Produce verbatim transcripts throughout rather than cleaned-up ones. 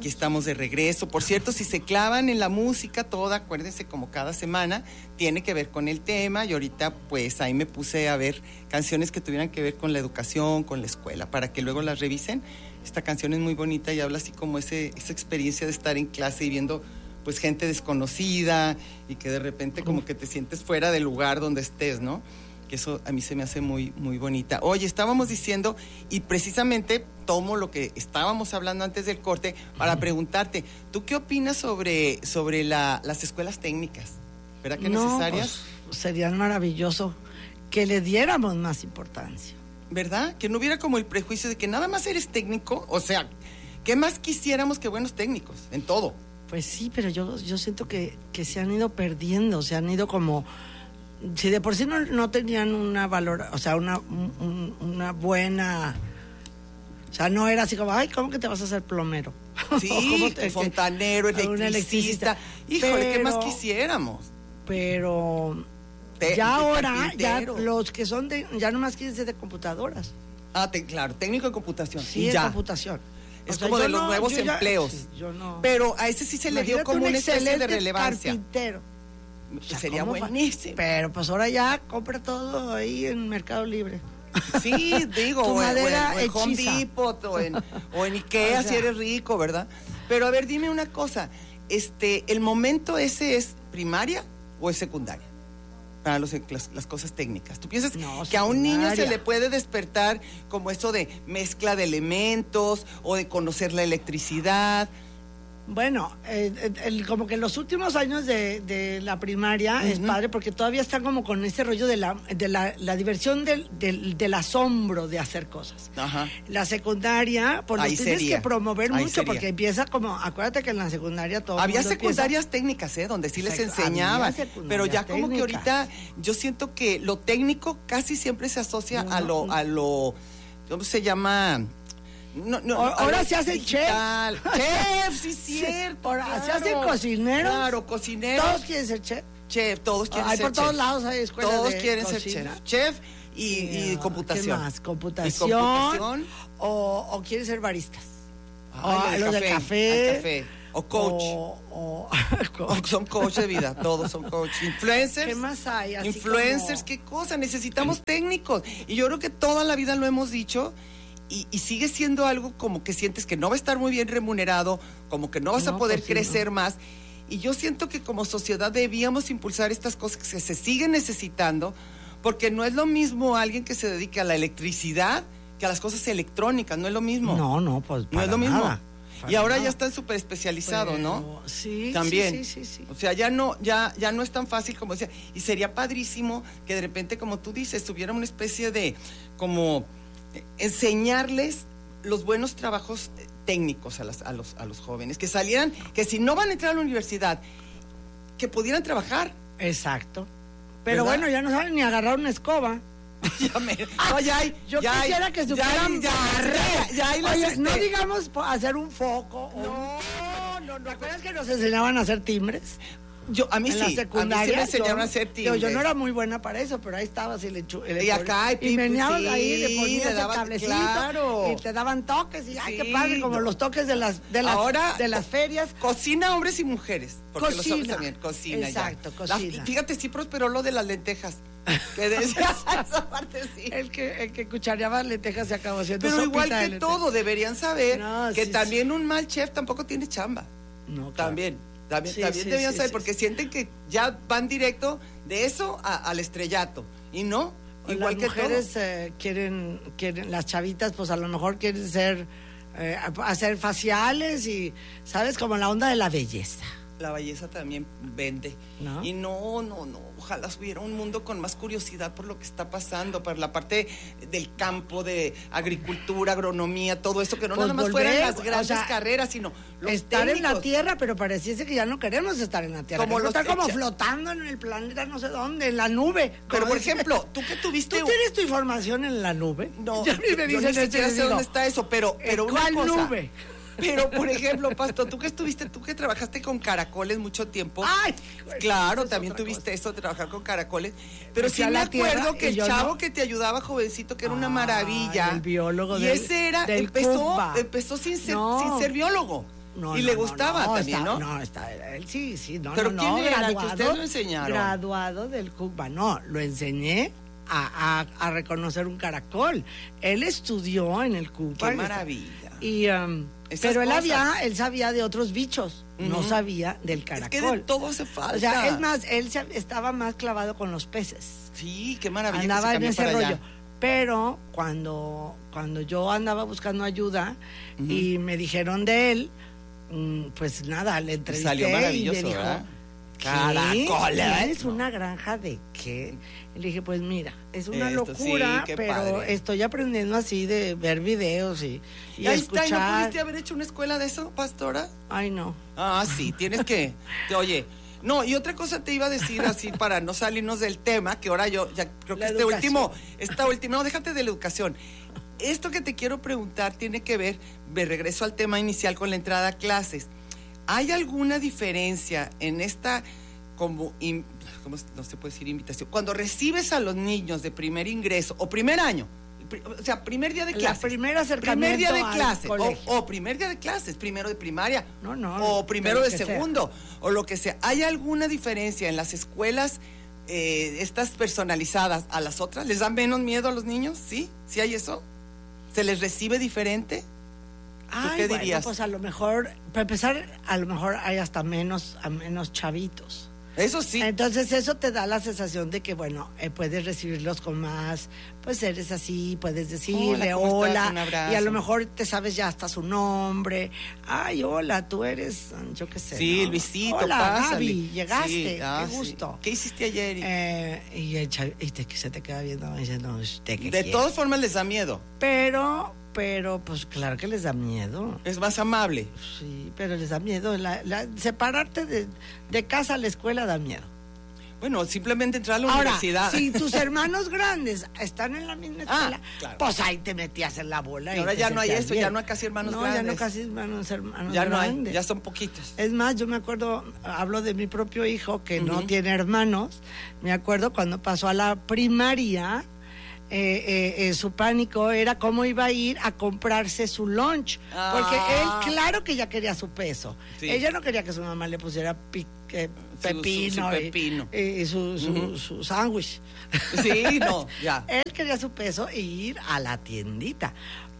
aquí estamos de regreso. Por cierto, si se clavan en la música toda, acuérdense, como cada semana, tiene que ver con el tema, y ahorita pues ahí me puse a ver canciones que tuvieran que ver con la educación, con la escuela, para que luego las revisen. Esta canción es muy bonita y habla así como ese, esa experiencia de estar en clase y viendo pues gente desconocida, y que de repente como que te sientes fuera del lugar donde estés, ¿no? Que eso a mí se me hace muy, muy bonita. Oye, estábamos diciendo, y precisamente tomo lo que estábamos hablando antes del corte para preguntarte, ¿tú qué opinas sobre, sobre la, las escuelas técnicas? ¿Verdad que no, necesarias? Pues, serían maravilloso que le diéramos más importancia. ¿Verdad? Que no hubiera como el prejuicio de que nada más eres técnico. O sea, ¿qué más quisiéramos que buenos técnicos? En todo. Pues sí, pero yo, yo siento que, que se han ido perdiendo, se han ido como... Si de por sí no, no tenían una valor, o sea, una, un, una buena... O sea, no era así como, ay, ¿cómo que te vas a hacer plomero? Sí, te, fontanero, que, electricista. Híjole, pero, ¿qué más quisiéramos? Pero te, ya ahora, ya los que son de, ya nomás quieren ser de computadoras. Ah, te, claro, técnico de computación. Sí, de computación. Es o sea, como de los no, nuevos empleos. Ya, sí, yo no. Pero a ese sí se le dio como un una especie de relevancia. Carpintero. O sea, sería buenísimo. Pero pues ahora ya compra todo ahí en Mercado Libre. Sí, digo, o, madera o en, o en Home Depot o en, o en Ikea, o sea, si eres rico, ¿verdad? Pero a ver, dime una cosa, este, ¿el momento ese es primaria o es secundaria? Para los, las, las cosas técnicas. ¿Tú piensas no, que a un niño se le puede despertar como eso de mezcla de elementos o de conocer la electricidad? Bueno, eh, el, como que los últimos años de, de la primaria uh-huh. es padre porque todavía están como con ese rollo de la, de la, la diversión del, del, del asombro de hacer cosas. Ajá. La secundaria, pues lo tienes sería. que promover Ahí mucho sería. Porque empieza como, acuérdate que en la secundaria todo había mundo secundarias empieza... técnicas, ¿eh? Donde sí les enseñaban, pero ya como técnicas. Que ahorita yo siento que lo técnico casi siempre se asocia no, a lo, a lo, ¿cómo se llama? No, no, ahora se hacen chef. Chef, sí, cierto. Ahora claro. se hacen cocineros. Claro, cocineros. Todos quieren ser chef. Chef, todos quieren hay ser chef. Por todos lados hay escuelas Todos de quieren cocina. ser chef. Chef y, y, y computación. ¿Qué más? Computación. Y computación. O, o quieren ser baristas. Ay, o los café, del café. café. O coach. O, o, o son coach de vida. Todos son coach. Influencers. ¿Qué más hay? Así Influencers, como... qué cosa. Necesitamos técnicos. Y yo creo que toda la vida lo hemos dicho. Y, y sigue siendo algo como que sientes que no va a estar muy bien remunerado, como que no vas no, a poder pues sí, crecer no. más. Y yo siento que como sociedad debíamos impulsar estas cosas que se siguen necesitando, porque no es lo mismo alguien que se dedique a la electricidad que a las cosas electrónicas, no es lo mismo. No, no, pues no es lo mismo. Nada, y ahora nada. ya están súper especializados, Pero, ¿no? Sí, también. Sí, sí, sí, sí. O sea, ya no, ya, ya no es tan fácil como decía. Y sería padrísimo que de repente, como tú dices, tuviera una especie de como enseñarles los buenos trabajos técnicos a, las, a, los, a los jóvenes, que salieran, que si no van a entrar a la universidad, que pudieran trabajar. Exacto. Pero ¿verdad? Bueno, ya no saben ni agarrar una escoba. ya me, no, ya hay, Yo ya quisiera hay, que supieran ya, ya, ya hay las Oye, este... no digamos hacer un foco. No, o... no, no. ¿Te acuerdas que nos enseñaban a hacer timbres? Yo, a mí en sí, la secundaria, a mí sí me enseñaron yo, a hacer timbres. Yo, yo no era muy buena para eso, pero ahí estabas y le chu, y, y acá y, y meneabas sí, ahí, le ponías daban, el cablecito claro. y te daban toques y sí, ay, qué padre, como no. los toques de las de las, Ahora, de las ferias. Cocina hombres y mujeres, porque cocina. Los hombres también cocina. Exacto, ya. cocina. La, fíjate, sí prosperó lo de las lentejas. Que decías esa parte sí. El que, el que cuchareaba lentejas se acabó haciendo Pero sopita igual que de todo, deberían saber no, que sí, también sí. un mal chef tampoco tiene chamba. No, claro. También. También, sí, también sí, debían sí, saber, sí, porque sí. sienten que ya van directo de eso a, al estrellato. Y no, o igual las que mujeres todo. Eh, quieren, quieren, las chavitas, pues a lo mejor quieren ser, eh, hacer faciales y, ¿sabes? Como la onda de la belleza. La belleza también vende. ¿No? Y no, no, no. Ojalá hubiera un mundo con más curiosidad por lo que está pasando, por la parte del campo, de agricultura, agronomía, todo eso, que no pues nada más volver, fueran las grandes o sea, carreras, sino los estar técnicos. En la tierra, pero pareciese que ya no queremos estar en la tierra. Como los estar como echa... flotando en el planeta, no sé dónde, en la nube. Pero, por dice... ejemplo, tú que tuviste... ¿Tú tienes tu información en la nube? No, yo, yo, me yo ni siquiera sé dónde está eso, pero, pero una ¿cuál cosa... nube? Pero, por ejemplo, Pasto, tú que estuviste, tú que trabajaste con caracoles mucho tiempo. Ay, claro, es también tuviste cosa. eso de trabajar con caracoles. Pero sí a me tierra, acuerdo que el chavo no. que te ayudaba, jovencito, que era una Ay, maravilla. el biólogo y del, ese era, del empezó, Cuba. empezó sin ser, no. sin ser biólogo. no. Y no, le no, gustaba no, también, está, ¿no? No, está, él sí, sí, no, ¿Pero no, quién no, era graduado, que ustedes lo enseñaron? Graduado del CUCBA, no, lo enseñé a, a, a reconocer un caracol. Él estudió en el CUCBA. ¡Qué maravilla! Y, um, pero él cosas. había, él sabía de otros bichos, uh-huh. no sabía del caracol. Es que de todo hace falta. O sea, es más, él se, estaba más clavado con los peces. Sí, qué maravilla. Andaba que se en ese para rollo. allá. Pero cuando, cuando yo andaba buscando ayuda uh-huh. y me dijeron de él, pues nada, le entrevisté. Salió maravilloso, y me dijo, ¿verdad? Caracoles. ¿Es no. una granja de qué? Y le dije, pues mira, es una Esto, locura, sí, pero padre. Estoy aprendiendo así de ver videos y, y, y ahí escuchar. Está, ¿y no pudiste haber hecho una escuela de eso, pastora? Ay, no. Ah, sí, tienes que, oye, no, y otra cosa te iba a decir así para no salirnos del tema, que ahora yo ya creo que la este educación. último, esta última, no, déjate de la educación. Esto que te quiero preguntar tiene que ver, me regreso al tema inicial con la entrada a clases. ¿Hay alguna diferencia en esta, como, in, ¿cómo no se puede decir invitación? Cuando recibes a los niños de primer ingreso o primer año, o sea, primer día de clases. La primera acercamiento primer día de clases, o, o primer día de clases, primero de primaria, no, no, o primero de segundo, sea. o lo que sea. ¿Hay alguna diferencia en las escuelas, eh, estas personalizadas a las otras? ¿Les da menos miedo a los niños? ¿Sí? ¿Sí hay eso? ¿Se les recibe diferente? Ay, ¿Qué bueno, dirías? Pues a lo mejor, para empezar, a lo mejor hay hasta menos, a menos chavitos. Eso sí. Entonces eso te da la sensación de que, bueno, eh, puedes recibirlos con más, pues eres así, puedes decirle hola, hola y a lo mejor te sabes ya hasta su nombre. Ay, hola, tú eres, yo qué sé. Sí, ¿no? Luisito, hola, pásale. Gaby, llegaste, sí, ah, qué gusto. Sí. ¿Qué hiciste ayer? Eh, y el chav- y te, se te queda viendo diciendo, ¿de qué De quieres? todas formas les da miedo. Pero... Pero, pues, claro que les da miedo. Es más amable. Sí, pero les da miedo. La, la, separarte de, de casa a la escuela da miedo. Bueno, simplemente entrar a la Ahora, universidad. si tus hermanos grandes están en la misma escuela, ah, claro. pues ahí te metías en la bola. Y ahora y ya no hay eso, bien. ya no hay casi hermanos no, grandes. No, ya no casi hermanos, hermanos ya grandes. no hay, ya son poquitos. Es más, yo me acuerdo, hablo de mi propio hijo que uh-huh. no tiene hermanos. Me acuerdo cuando pasó a la primaria. Eh, eh, eh, su pánico era cómo iba a ir a comprarse su lunch, ah. porque él claro que ya quería su peso. Sí. Ella no quería que su mamá le pusiera pi, eh, pepino, su, su, su pepino. y, y su, su, uh-huh. su sándwich. Sí, no, ya. Él quería su peso e ir a la tiendita.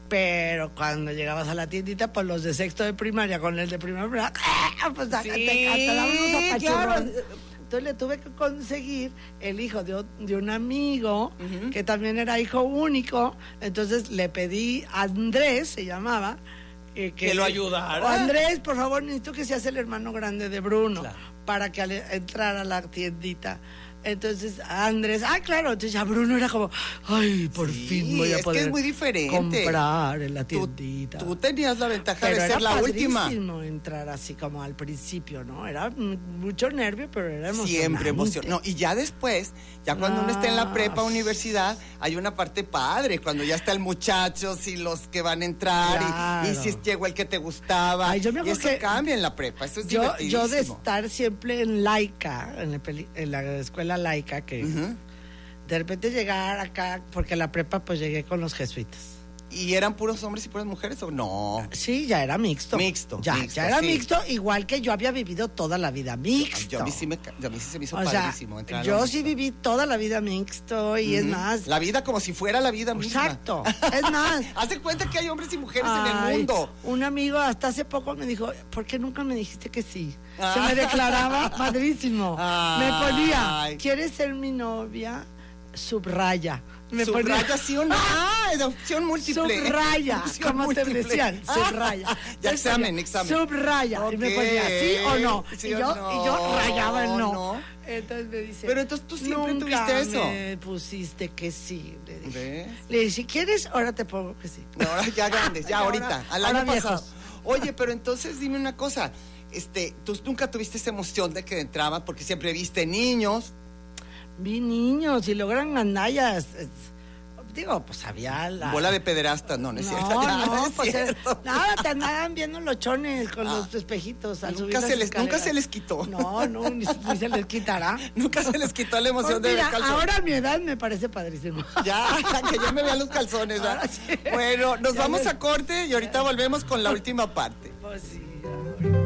Pero cuando llegabas a la tiendita, pues los de sexto de primaria con el de primaria, pues hasta, sí, hasta daban unos apachurrones. claro. Entonces le tuve que conseguir el hijo de, de un amigo, uh-huh. que también era hijo único. Entonces le pedí a Andrés, se llamaba, eh, que, que lo ayudara. Andrés, por favor, necesito que seas el hermano grande de Bruno, claro. para que ale, entrara a la tiendita. Entonces Andrés, ah, claro, entonces ya Bruno era como, ay, por sí, fin voy a es poder que es muy diferente. comprar en la tiendita. Tú, tú tenías la ventaja pero de ser la última. Era padrísimo entrar así como al principio, ¿no? Era mucho nervio, pero era emocionante. Siempre emocionante. No, y ya después, ya cuando ah, uno está en la prepa, universidad, hay una parte padre, cuando ya está el muchacho, y los que van a entrar, claro. y, y si llegó el que te gustaba. Ay, yo me y eso que cambia en la prepa, eso es yo, divertidísimo. Yo de estar siempre en laica, en, el peli, en la escuela laica, que uh-huh. de repente llegar acá, porque la prepa pues llegué con los jesuitas. ¿Y eran puros hombres y puras mujeres o no? Sí, ya era mixto. Mixto. Ya, mixto, ya era sí. mixto, igual que yo había vivido toda la vida mixto. Yo, yo a, mí sí me, a mí sí se me hizo o padrísimo. Sea, yo sí viví toda la vida mixto y uh-huh. es más... La vida como si fuera la vida misma. Exacto, es más... Haz de cuenta que hay hombres y mujeres Ay, en el mundo. Un amigo hasta hace poco me dijo, ¿por qué nunca me dijiste que sí? Ah. Se me declaraba padrísimo. Ay. Me ponía, ¿quieres ser mi novia? Subraya. Me subraya ponía... sí o no. Ah, de opción múltiple. Subraya, opción como múltiple. te decían, subraya. Ah, ya examen, ponía, examen. Subraya. Okay. Y me ponía sí o no. Sí y, o yo, no. y yo rayaba el no. no. Entonces me dice, pero entonces tú siempre nunca tuviste eso. Me pusiste que sí. Le dije. ¿Ves? Le dije, si quieres, ahora te pongo que sí. No, ahora ya grandes, ya ahorita, ahora, al ahora año viejos. pasado. Oye, pero entonces dime una cosa. Este, tú nunca tuviste esa emoción de que entraban porque siempre viste niños. Vi niños y logran gandallas. Digo, pues había la... Bola de pederastas, no, no es no, cierto. Ya, no, no es pues cierto. nada, te andaban viendo los chones con ah, los espejitos al nunca subir se las les Nunca escaleras. se les quitó. No, no, ni, ni se les quitará. Nunca se les quitó la emoción pues de mira, ver calzones. ahora a mi edad me parece padrísimo. Ya, que ya me vean los calzones, ¿verdad? Sí. Bueno, nos ya vamos les... a corte y ahorita volvemos con la última parte. Pues sí, amor.